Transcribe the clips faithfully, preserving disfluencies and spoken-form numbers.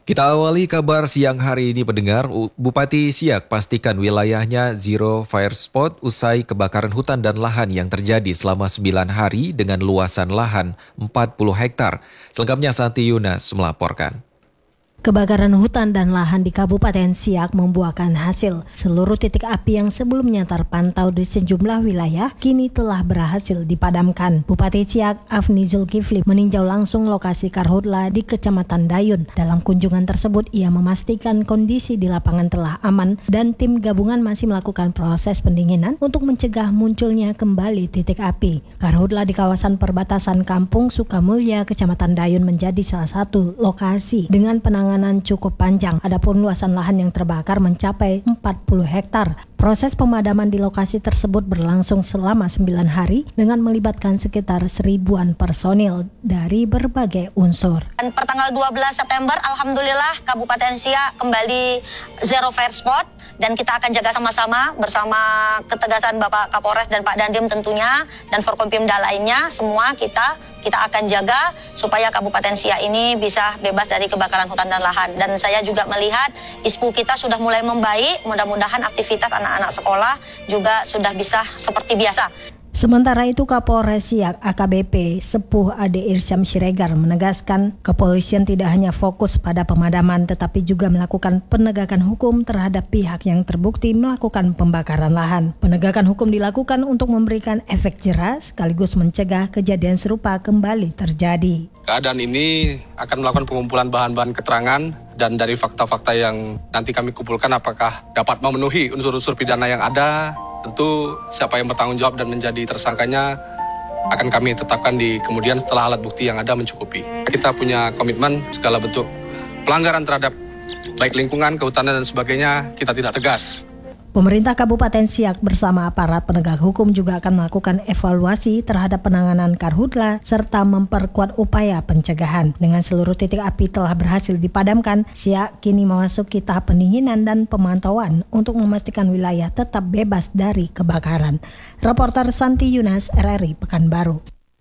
Kita awali kabar siang hari ini pendengar, Bupati Siak pastikan wilayahnya zero fire spot usai kebakaran hutan dan lahan yang terjadi selama sembilan hari dengan luasan lahan empat puluh hektar. Selengkapnya Santi Yunas melaporkan. Kebakaran hutan dan lahan di Kabupaten Siak membuahkan hasil. Seluruh titik api yang sebelumnya terpantau di sejumlah wilayah kini telah berhasil dipadamkan. Bupati Siak Afni Zulkifli meninjau langsung lokasi karhutla di Kecamatan Dayun. Dalam kunjungan tersebut, ia memastikan kondisi di lapangan telah aman dan tim gabungan masih melakukan proses pendinginan untuk mencegah munculnya kembali titik api. Karhutla di kawasan perbatasan Kampung Sukamulya, Kecamatan Dayun menjadi salah satu lokasi dengan penanganan cukup panjang. Adapun luasan lahan yang terbakar mencapai empat puluh hektar. Proses pemadaman di lokasi tersebut berlangsung selama sembilan hari dengan melibatkan sekitar seribuan personil dari berbagai unsur. Dan per tanggal dua belas September, Alhamdulillah Kabupaten Siak kembali zero fire spot dan kita akan jaga sama-sama bersama ketegasan Bapak Kapolres dan Pak Dandim tentunya dan Forkompimda lainnya, semua kita kita akan jaga supaya Kabupaten Siak ini bisa bebas dari kebakaran hutan dan lahan. Dan saya juga melihat I S P U kita sudah mulai membaik, mudah-mudahan aktivitas anak-anak sekolah juga sudah bisa seperti biasa. Sementara itu Kapolres Siak A K B P Sepuh Ade Irsyam Siregar menegaskan kepolisian tidak hanya fokus pada pemadaman tetapi juga melakukan penegakan hukum terhadap pihak yang terbukti melakukan pembakaran lahan. Penegakan hukum dilakukan untuk memberikan efek jera sekaligus mencegah kejadian serupa kembali terjadi. Keadaan ini akan melakukan pengumpulan bahan-bahan keterangan dan dari fakta-fakta yang nanti kami kumpulkan apakah dapat memenuhi unsur-unsur pidana yang ada. Tentu siapa yang bertanggung jawab dan menjadi tersangkanya akan kami tetapkan di kemudian setelah alat bukti yang ada mencukupi. Kita punya komitmen segala bentuk pelanggaran terhadap baik lingkungan, kehutanan dan sebagainya kita tidak tegas. Pemerintah Kabupaten Siak bersama aparat penegak hukum juga akan melakukan evaluasi terhadap penanganan karhutla serta memperkuat upaya pencegahan. Dengan seluruh titik api telah berhasil dipadamkan, Siak kini memasuki tahap pendinginan dan pemantauan untuk memastikan wilayah tetap bebas dari kebakaran. Reporter Santi Yunas, R R I Pekanbaru.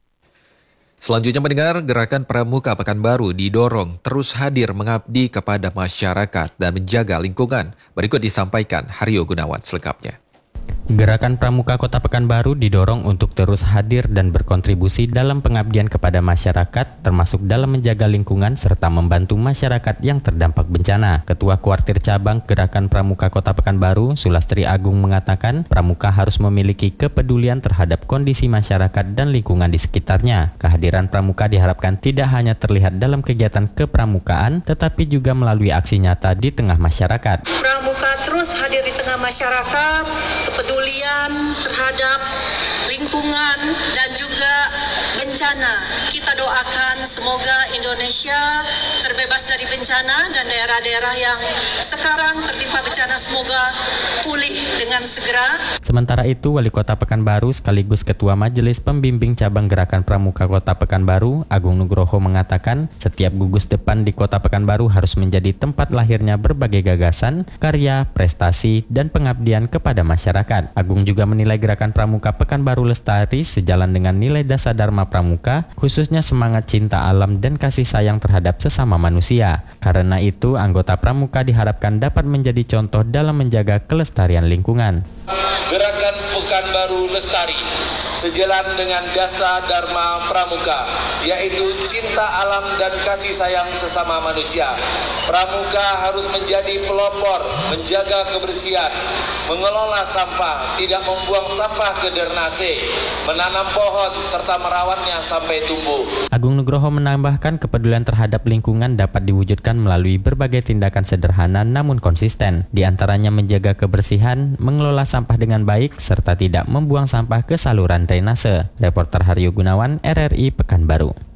Selanjutnya mendengar, Gerakan Pramuka Pekanbaru didorong terus hadir mengabdi kepada masyarakat dan menjaga lingkungan. Berikut disampaikan Haryo Gunawan selengkapnya. Gerakan Pramuka Kota Pekanbaru didorong untuk terus hadir dan berkontribusi dalam pengabdian kepada masyarakat, termasuk dalam menjaga lingkungan serta membantu masyarakat yang terdampak bencana. Ketua Kuartir Cabang Gerakan Pramuka Kota Pekanbaru, Sulastri Agung mengatakan, Pramuka harus memiliki kepedulian terhadap kondisi masyarakat dan lingkungan di sekitarnya. Kehadiran Pramuka diharapkan tidak hanya terlihat dalam kegiatan kepramukaan, tetapi juga melalui aksi nyata di tengah masyarakat. Pramuka terus hadir di tengah masyarakat, kepedulian terhadap lingkungan dan juga bencana. Kita doakan semoga Indonesia terbebas dari bencana dan daerah-daerah yang sekarang tertimpa bencana semoga pulih dengan segera. Sementara itu, Wali Kota Pekanbaru sekaligus Ketua Majelis Pembimbing Cabang Gerakan Pramuka Kota Pekanbaru, Agung Nugroho mengatakan, setiap gugus depan di Kota Pekanbaru harus menjadi tempat lahirnya berbagai gagasan, karya, prestasi, dan pengabdian kepada masyarakat. Agung juga menilai Gerakan Pramuka Pekanbaru lestari sejalan dengan nilai dasar Dharma Pramuka, khususnya semangat cinta alam dan kasih sayang terhadap sesama manusia. Karena itu, anggota Pramuka diharapkan dapat menjadi contoh dalam menjaga kelestarian lingkungan. Gerakan Pekanbaru lestari sejalan dengan dasar Dharma Pramuka, yaitu cinta alam dan kasih sayang sesama manusia. Pramuka harus menjadi pelopor, menjaga kebersihan, mengelola sampah, tidak membuang sampah ke drainase, menanam pohon, serta merawatnya sampai tumbuh. Agung Nugroho menambahkan kepedulian terhadap lingkungan dapat diwujudkan melalui berbagai tindakan sederhana namun konsisten. Di antaranya menjaga kebersihan, mengelola sampah dengan baik, serta tidak membuang sampah ke saluran drainase. Reporter Haryo Gunawan, R R I Pekanbaru.